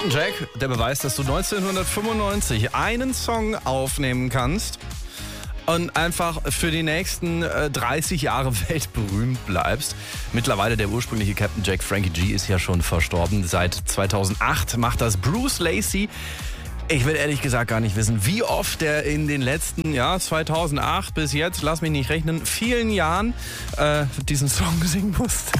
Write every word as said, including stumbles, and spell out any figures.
Captain Jack, der Beweis, dass du neunzehnhundertfünfundneunzig einen Song aufnehmen kannst und einfach für die nächsten äh, dreißig Jahre weltberühmt bleibst. Mittlerweile der ursprüngliche Captain Jack, Frankie G, ist ja schon verstorben. Seit zweitausendacht macht das Bruce Lacey. Ich will ehrlich gesagt gar nicht wissen, wie oft er in den letzten, ja, zweitausendacht bis jetzt, lass mich nicht rechnen, vielen Jahren äh, diesen Song singen musste.